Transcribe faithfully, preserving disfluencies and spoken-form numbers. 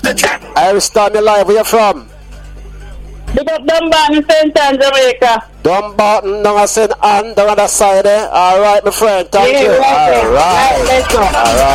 Irish Star, you live. Where you from? Big up Dumbarton, Saint Anne, Jamaica. Dumbarton, down at Saint Anne, down on the side there. All right, my friend. Thank Yeah, you. okay. All right. All right, let's go. All right.